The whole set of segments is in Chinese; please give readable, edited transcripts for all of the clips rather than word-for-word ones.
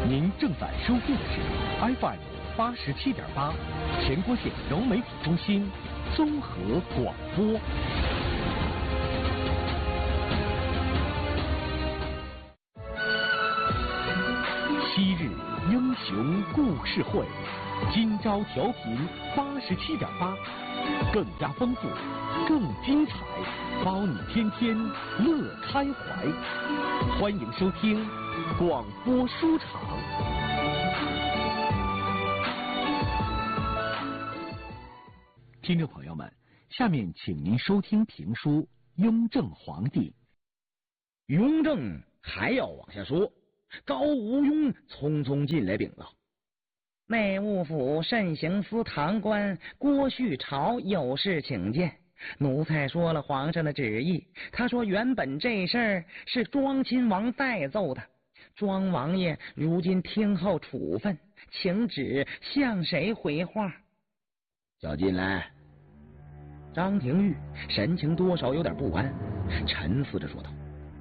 您正在收听的是 FM 87.8全国县柔媒体中心综合广播。昔日英雄故事会，今朝调频87.8，更加丰富，更精彩，包你天天乐开怀。欢迎收听广播书场。听众朋友们，下面请您收听评书《雍正皇帝》。 雍正还要往下说，高无庸匆匆进来禀道： 内务府慎刑司堂官郭旭朝有事请见。奴才说了皇上的旨意，他说原本这事儿是庄亲王代奏的，庄王爷如今听候处分，请旨向谁回话？ 叫进来。张廷玉神情多少有点不安，沉思着说道：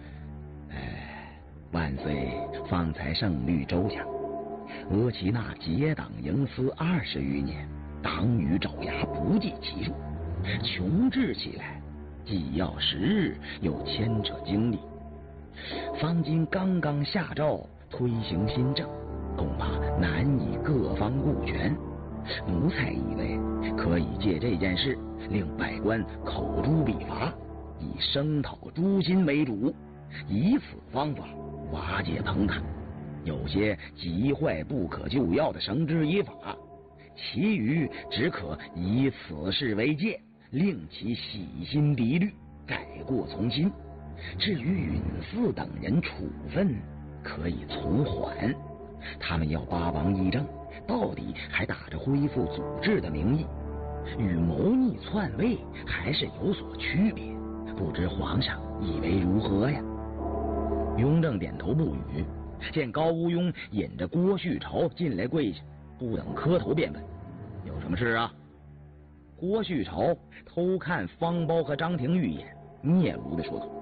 万岁方才圣谕周详，额齐那结党营私20余年，党羽爪牙不计其数，穷治起来既要时日，又牵扯精力。方今刚刚下诏推行新政，恐怕难以各方顾全。奴才以为可以借这件事令百官口诛笔伐，以声讨诛心为主，以此方法瓦解彭坦，有些极坏不可救药的绳之以法，其余只可以此事为戒，令其洗心涤虑，改过从新。至于允嗣等人处分，可以从缓。他们要八王议政，到底还打着恢复祖制的名义，与谋逆篡位还是有所区别，不知皇上以为如何呀？雍正点头不语，见高无庸引着郭旭朝进来跪下，不等磕头便问：有什么事啊？郭旭朝偷看方苞和张廷玉一眼，嗫嚅地说道：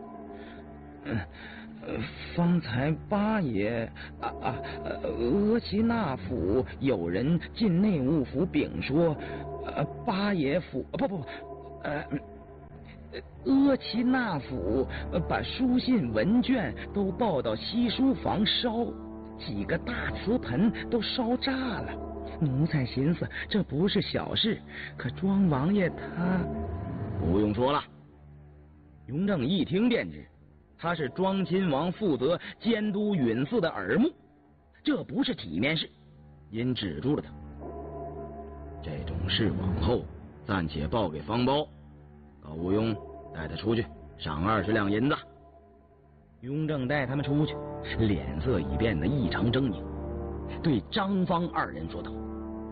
方才八爷额齐那府有人进内务府禀说，八爷府额齐那府把书信文卷都抱到西书房烧，几个大瓷盆都烧炸了。奴才寻思这不是小事，可庄王爷他……不用说了。雍正一听便知，他是庄亲王负责监督允嗣的耳目，这不是体面事，因止住了他。这种事往后暂且报给方苞，高无庸带他出去，赏20两银子。雍正带他们出去，脸色已变得异常狰狞，对张方2人说道：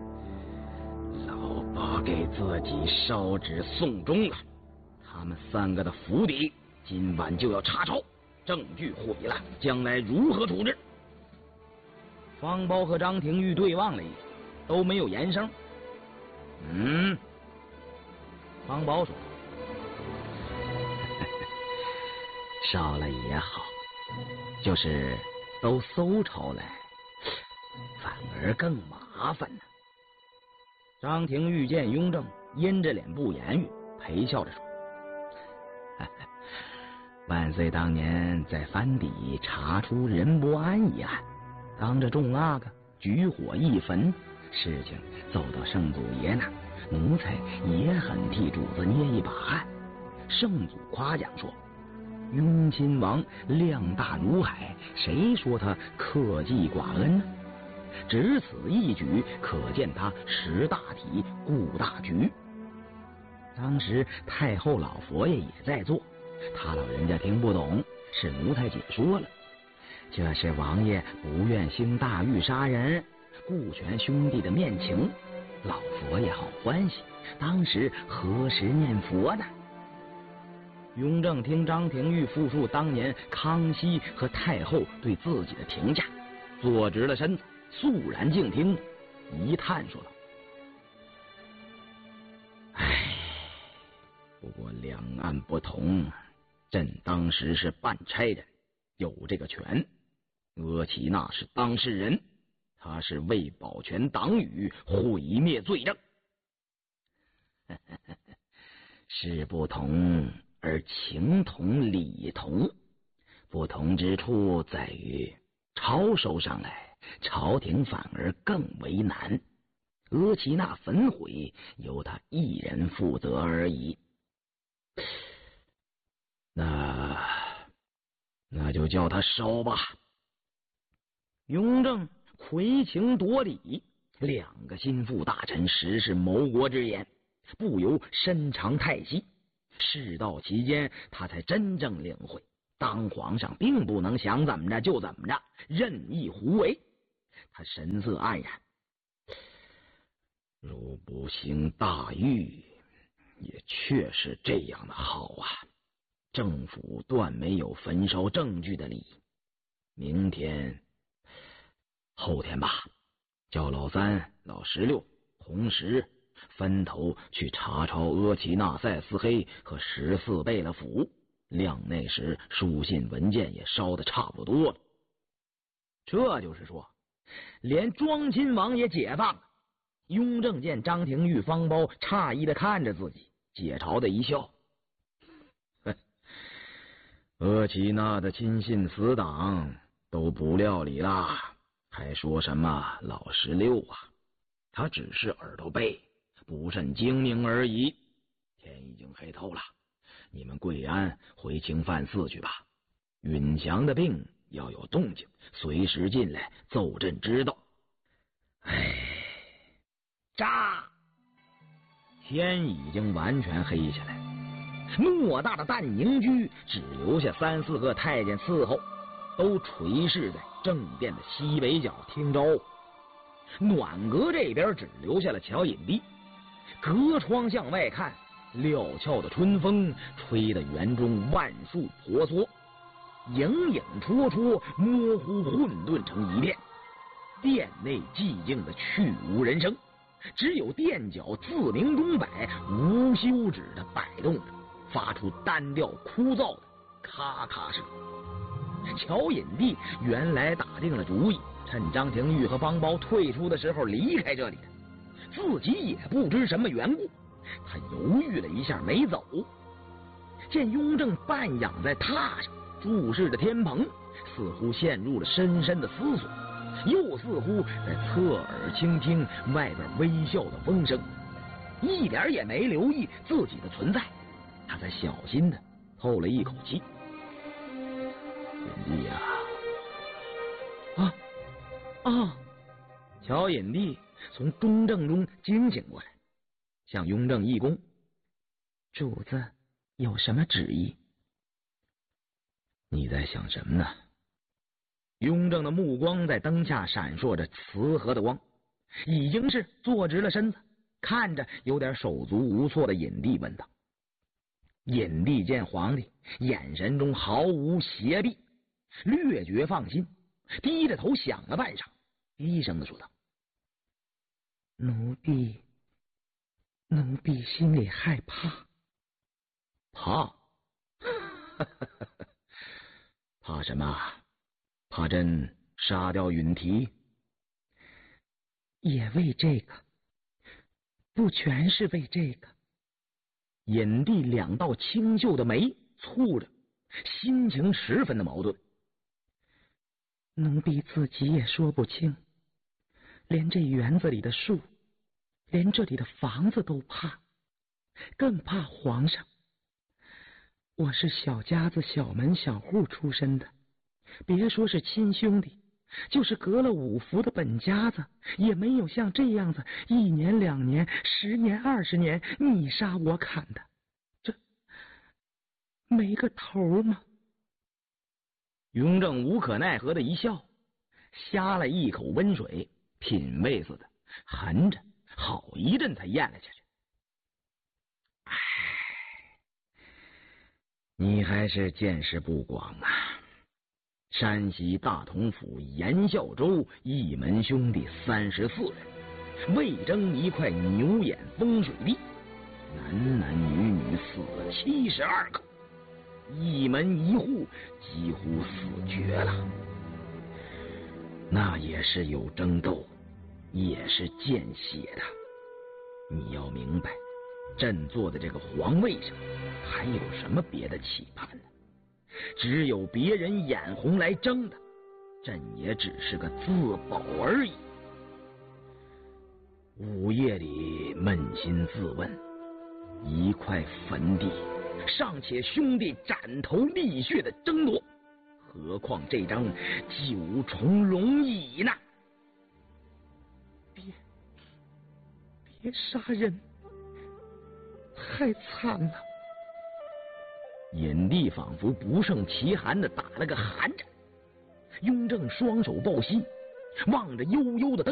老八给自己烧纸送终了，他们3个的府邸今晚就要查抄，证据毁了，将来如何处置？方苞和张廷玉对望了一眼，都没有言声。方苞说：烧了也好，就是都搜抄来，反而更麻烦呢。张廷玉见雍正阴着脸不言语，陪笑着说：万岁当年在藩邸查出任伯安一案，当着众阿哥举火一焚，事情走到圣祖爷那，奴才也很替主子捏一把汗。圣祖夸奖说：雍亲王量大如海，谁说他克己寡恩呢？只此一举，可见他识大体顾大局。当时太后老佛爷也在座，他老人家听不懂，是奴才解说了，这是王爷不愿兴大狱杀人，顾全兄弟的面情，老佛爷好欢喜，当时何时念佛呢？雍正听张廷玉复述当年康熙和太后对自己的评价，坐直了身子，肃然静听，一叹说道：不过两岸不同，朕当时是办差人，有这个权，额齐那是当事人， 他是为保全党羽，毁灭罪政。事不同而情同理同，不同之处在于抄收上来，朝廷反而更为难。额齐那焚毁由他一人负责而已。那就叫他烧吧。雍正魁情夺理，两个心腹大臣实是谋国之言，不由深长叹息。事到期间，他才真正领会，当皇上并不能想怎么着就怎么着，任意胡为。他神色黯然，如不兴大狱，也确是这样的好啊。政府断没有焚烧证据的理。明天、后天吧，叫老三、老16同时分头去查抄额齐那塞斯黑和14贝勒府，量那时书信文件也烧得差不多了。这就是说，连庄亲王也解放了。雍正见张廷玉、方苞诧异的看着自己，解嘲的一笑：额齐那的亲信死党都不料理了，还说什么老16啊？他只是耳朵背，不甚精明而已。天已经黑透了，你们贵安回清范寺去吧。允祥的病要有动静，随时进来奏朕知道。炸！天已经完全黑下来，偌大的淡宁居只留下3、4个太监伺候，都垂视在正殿的西北角听招呼。暖阁这边只留下了乔隐帝，隔窗向外看，料峭的春风吹得园中万树婆娑，影影绰绰，模糊混沌成一片。殿内寂静的去无人声，只有垫脚自鸣钟摆无休止的摆动着，发出单调枯燥的咔咔声。乔隐帝原来打定了主意，趁张廷玉和方苞退出的时候离开这里的，自己也不知什么缘故，他犹豫了一下没走。见雍正半仰在榻上注视着天棚，似乎陷入了深深的思索，又似乎在侧耳倾听外边微笑的风声，一点也没留意自己的存在。他才小心的透了一口气：隐帝呀！乔隐帝从中正中惊醒过来，向雍正一躬：主子有什么旨意？你在想什么呢？雍正的目光在灯下闪烁着慈和的光，已经是坐直了身子，看着有点手足无措的隐帝问道。隐帝见皇帝眼神中毫无邪僻，略觉放心，低着头想了半晌，低声的说道：奴婢心里害怕。怕？怕什么？怕朕杀掉允提？也为这个，不全是为这个。隐帝2道清秀的眉蹙着，心情十分的矛盾。奴婢自己也说不清，连这园子里的树，连这里的房子都怕，更怕皇上。我是小家子小门小户出身的，别说是亲兄弟，就是隔了5服的本家子，也没有像这样子1年2年10年20年你杀我砍的，这没个头吗？雍正无可奈何的一笑，呷了一口温水，品味似的含着，好一阵才咽了下去。你还是见识不广啊！山西大同府严孝周一门兄弟34人，为争一块牛眼风水地，男男女女死了72个，一门一户几乎死绝了。 那也是有争斗，也是见血的。你要明白，朕坐在这个皇位上，还有什么别的期盼呢？只有别人眼红来争的，朕也只是个自保而已。午夜里扪心自问，一块坟地尚且兄弟斩头沥血的争夺，何况这张九重龙椅呢？ 别杀人，太惨了！ 尹帝仿佛不胜其寒的打了个寒颤，雍正双手抱膝，望着悠悠的灯